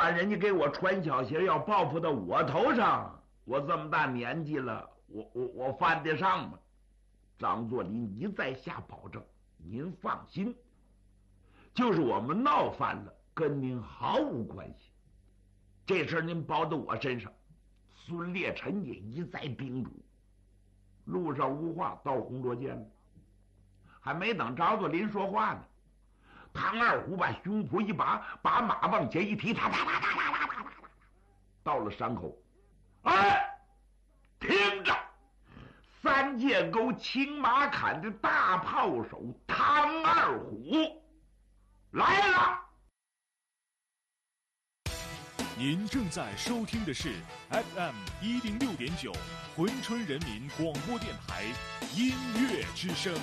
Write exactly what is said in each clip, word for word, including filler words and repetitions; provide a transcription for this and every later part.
把人家给我传小鞋要报复到我头上，我这么大年纪了，我我我犯得上吗？张作霖一再下保证，您放心，就是我们闹翻了，跟您毫无关系。这事您包到我身上。孙烈臣也一再叮嘱。路上无话，到红罗间了，还没等张作霖说话呢，唐二虎把胸脯一拔，把马往前一提，哒哒哒哒哒哒哒哒，到了山口。哎，听着！三界沟青马坎的大炮手唐二虎来了。 您正在收听的是 F M 一零六点九珲春人民广播电台音乐之声。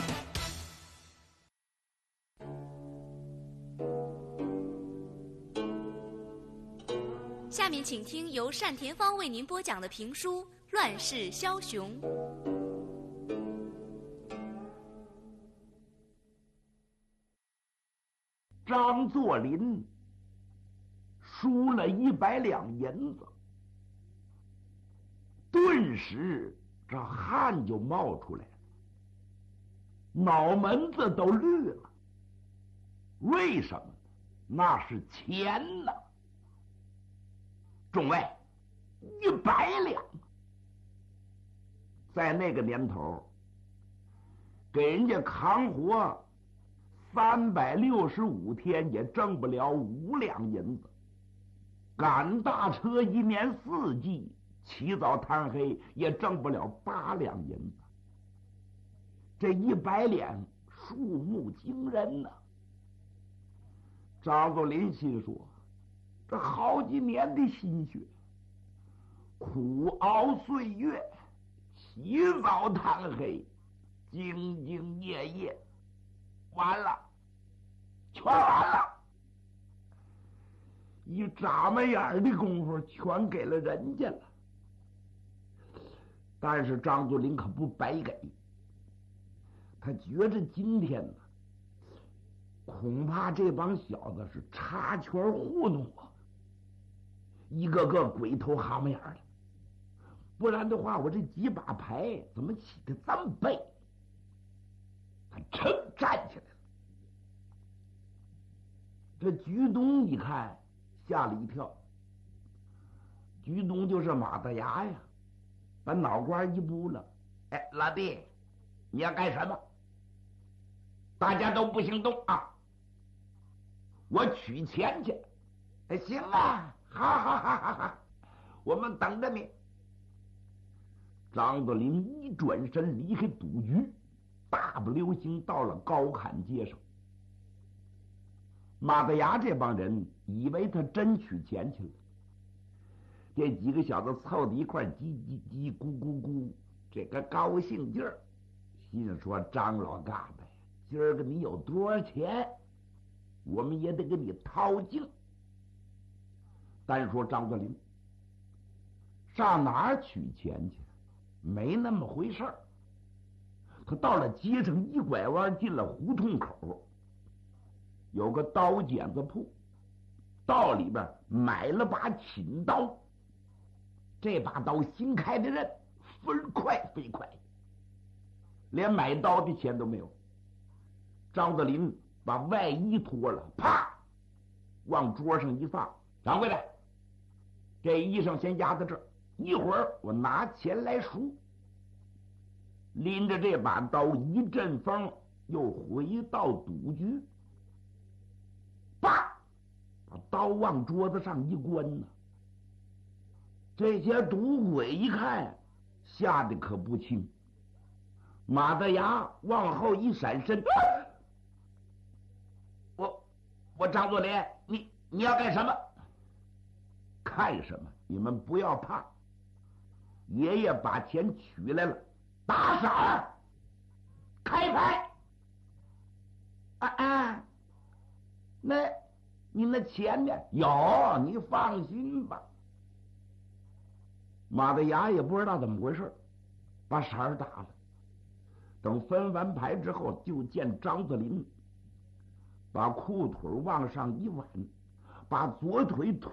下面请听由单田芳为您播讲的评书《乱世枭雄》。 张作霖输了一百两银子，顿时这汗就冒出来了，脑门子都绿了。为什么呢？那是钱呐！众位，一百两，在那个年头，给人家扛活三百六十五天也挣不了五两银子。赶大车一年四季，起早贪黑也挣不了八两银子。这一百两数目惊人呐、啊！张作霖心说，这好几年的心血，苦熬岁月，起早贪黑，兢兢业业，完了，全完了。一眨巴眼的功夫全给了人家了。但是张作霖可不白给，他觉着今天呢，恐怕这帮小子是插拳糊弄我，一个个鬼头蛤蟆眼的，不然的话我这几把牌怎么起得这么背？他噌站起来了。这鞠东一看吓了一跳，鞠东就是马大牙呀，把脑瓜一拨了，哎，老弟，你要干什么？大家都不行动啊！我取钱去。哎，行啊，好好好好好，我们等着你。张作霖一转身离开赌局，大步流星到了高坎街上。马大牙这帮人以为他真取钱去了，这几个小子凑在一块叽叽叽咕咕咕，这个高兴劲儿，心说张老嘎巴呀，今儿个你有多少钱，我们也得给你掏净。单说张作霖上哪儿取钱去？没那么回事儿。他到了街上一拐弯，进了胡同口，有个刀剪子铺，到里边买了把琴刀。这把刀新开的刃，飞快飞快，连买刀的钱都没有。张作霖把外衣脱了，啪往桌上一放，掌柜的，这衣裳先压在这儿，一会儿我拿钱来赎。拎着这把刀一阵风，又回到赌局，啪把刀往桌子上一关呢。这些赌鬼一看，吓得可不轻。马大牙往后一闪身，啊、我我张作霖，你你要干什么？看什么？你们不要怕，爷爷把钱取来了，打色儿，开牌。啊啊，那你那钱呢？有，你放心吧。马大牙也不知道怎么回事，把色儿打了。等分完牌之后，就见张作霖把裤腿往上一挽，把左腿